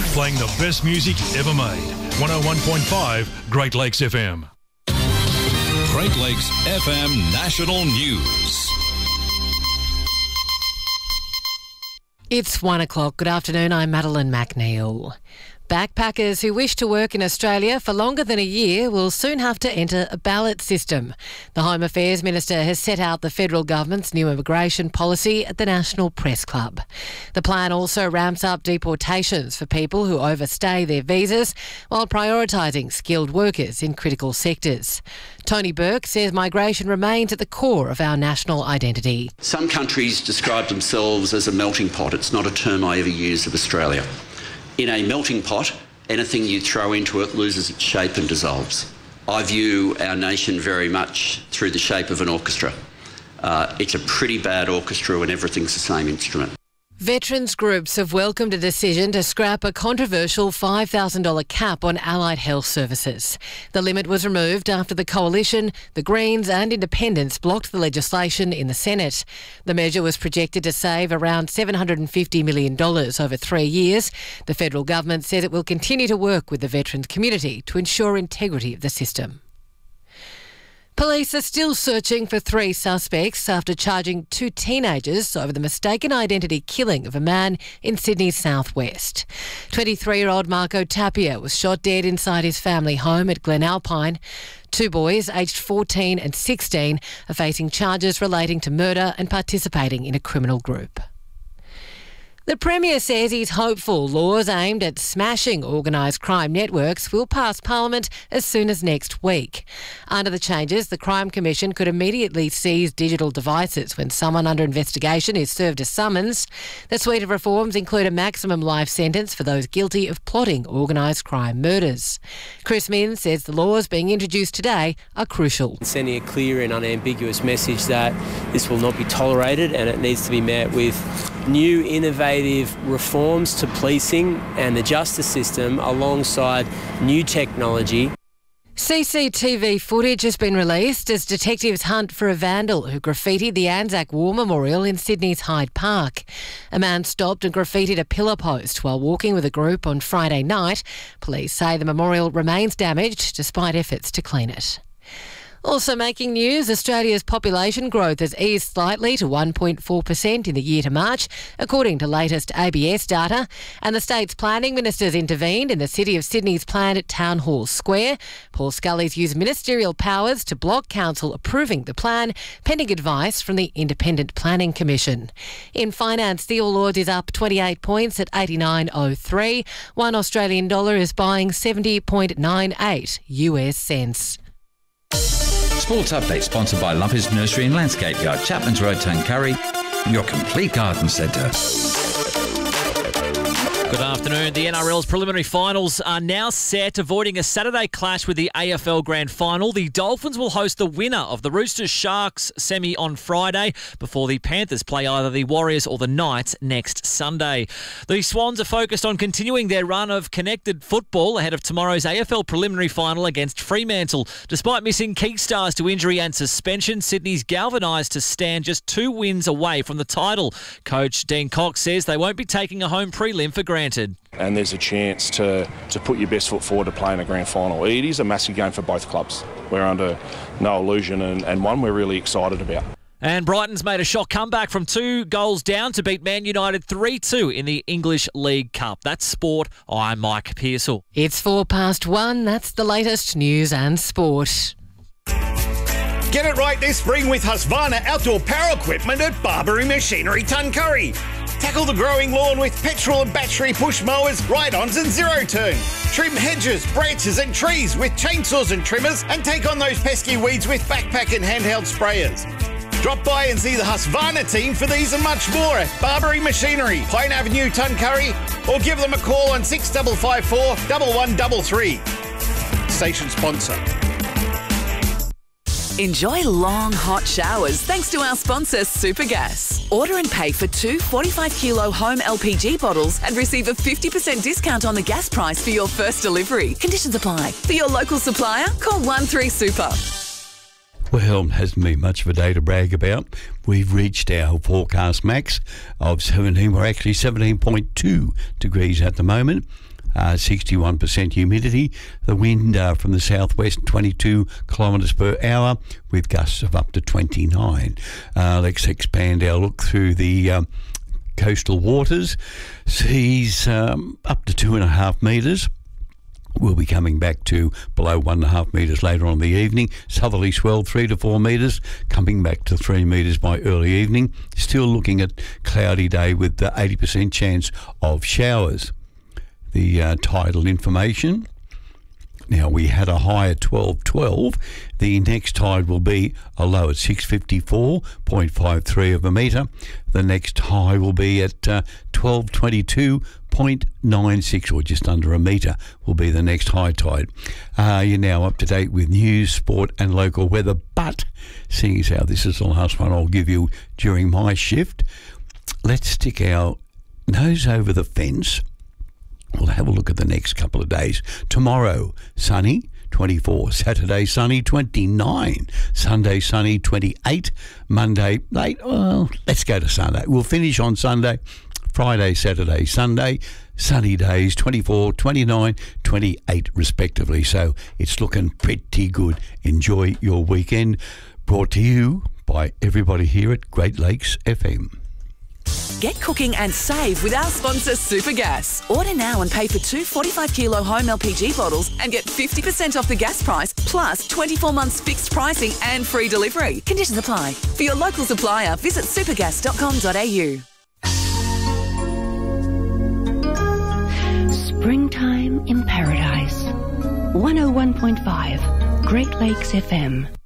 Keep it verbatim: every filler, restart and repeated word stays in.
playing the best music ever made. one oh one point five Great Lakes F M. Great Lakes F M National News. It's one o'clock. Good afternoon. I'm Madeline McNeil. Backpackers who wish to work in Australia for longer than a year will soon have to enter a ballot system. The Home Affairs Minister has set out the federal government's new immigration policy at the National Press Club. The plan also ramps up deportations for people who overstay their visas while prioritising skilled workers in critical sectors. Tony Burke says migration remains at the core of our national identity. Some countries describe themselves as a melting pot. It's not a term I ever use of Australia. In a melting pot, anything you throw into it loses its shape and dissolves. I view our nation very much through the shape of an orchestra. Uh, it's a pretty bad orchestra when everything's the same instrument. Veterans groups have welcomed a decision to scrap a controversial five thousand dollars cap on allied health services. The limit was removed after the Coalition, the Greens and Independents blocked the legislation in the Senate. The measure was projected to save around seven hundred fifty million dollars over three years. The federal government says it will continue to work with the veterans community to ensure integrity of the system. Police are still searching for three suspects after charging two teenagers over the mistaken identity killing of a man in Sydney's southwest. twenty-three-year-old Marco Tapia was shot dead inside his family home at Glen Alpine. Two boys, aged fourteen and sixteen, are facing charges relating to murder and participating in a criminal group. The Premier says he's hopeful laws aimed at smashing organised crime networks will pass Parliament as soon as next week. Under the changes, the Crime Commission could immediately seize digital devices when someone under investigation is served a summons. The suite of reforms include a maximum life sentence for those guilty of plotting organised crime murders. Chris Minns says the laws being introduced today are crucial. Sending a clear and unambiguous message that this will not be tolerated and it needs to be met with new innovative reforms to policing and the justice system alongside new technology. C C T V footage has been released as detectives hunt for a vandal who graffitied the Anzac War Memorial in Sydney's Hyde Park. A man stopped and graffitied a pillar post while walking with a group on Friday night. Police say the memorial remains damaged despite efforts to clean it. Also making news, Australia's population growth has eased slightly to one point four percent in the year to March, according to latest A B S data. And the state's planning ministers intervened in the City of Sydney's plan at Town Hall Square. Paul Scully's used ministerial powers to block council approving the plan, pending advice from the Independent Planning Commission. In finance, the All Ords is up twenty-eight points at eighty-nine oh three. One Australian dollar is buying seventy point nine eight U S cents. Sports Update sponsored by Lumpers Nursery and Landscape Yard, Chapman's Road, Tuncurry, your complete garden centre. Good afternoon. The N R L's preliminary finals are now set, avoiding a Saturday clash with the A F L Grand Final. The Dolphins will host the winner of the Roosters Sharks semi on Friday before the Panthers play either the Warriors or the Knights next Sunday. The Swans are focused on continuing their run of connected football ahead of tomorrow's A F L preliminary final against Fremantle. Despite missing key stars to injury and suspension, Sydney's galvanised to stand just two wins away from the title. Coach Dean Cox says they won't be taking a home prelim for granted. And there's a chance to, to put your best foot forward to play in a grand final. It is a massive game for both clubs. We're under no illusion and, and one we're really excited about. And Brighton's made a shock comeback from two goals down to beat Man United three two in the English League Cup. That's sport. I'm Mike Pearsall. It's four past one. That's the latest news and sport. Get it right this spring with Husqvarna outdoor power equipment at Barbary Machinery Tuncurry. Tackle the growing lawn with petrol and battery push mowers, ride-ons and zero-turn. Trim hedges, branches and trees with chainsaws and trimmers, and take on those pesky weeds with backpack and handheld sprayers. Drop by and see the Husqvarna team for these and much more at Barbary Machinery, Pine Avenue, Tuncurry, or give them a call on six five five four, one one three three. Station sponsor. Enjoy long, hot showers thanks to our sponsor, Supergas. Order and pay for two forty-five kilo home L P G bottles and receive a fifty percent discount on the gas price for your first delivery. Conditions apply. For your local supplier, call one three super. Well, it hasn't been much of a day to brag about. We've reached our forecast max of seventeen. We're actually seventeen point two degrees at the moment. uh, sixty-one percent humidity. The wind uh, from the southwest, twenty-two kilometres per hour, with gusts of up to twenty-nine. Uh, let's expand our look through the um, coastal waters. Seas um, up to two and a half metres. We'll be coming back to below one and a half metres later on in the evening. Southerly swell three to four metres, coming back to three metres by early evening. Still looking at cloudy day with the eighty percent chance of showers. The uh, tidal information. Now, we had a high at twelve twelve. The next tide will be a low at six fifty-four point five three of a metre. The next high will be at uh, twelve twenty-two point nine six, or just under a metre, will be the next high tide. Uh, you're now up to date with news, sport and local weather, but seeing as how this is the last one I'll give you during my shift, let's stick our nose over the fence. We'll have a look at the next couple of days. Tomorrow, sunny, twenty-four. Saturday, sunny, twenty-nine. Sunday, sunny, twenty-eight. Monday, late. Well, let's go to Sunday. We'll finish on Sunday. Friday, Saturday, Sunday, sunny days, twenty-four, twenty-nine, twenty-eight respectively. So it's looking pretty good. Enjoy your weekend. Brought to you by everybody here at Great Lakes F M. Get cooking and save with our sponsor Supergas. Order now and pay for two forty-five kilo home L P G bottles and get fifty percent off the gas price, plus twenty-four months fixed pricing and free delivery. Conditions apply. For your local supplier, visit supergas dot com dot a u. Springtime in Paradise. one oh one point five Great Lakes F M.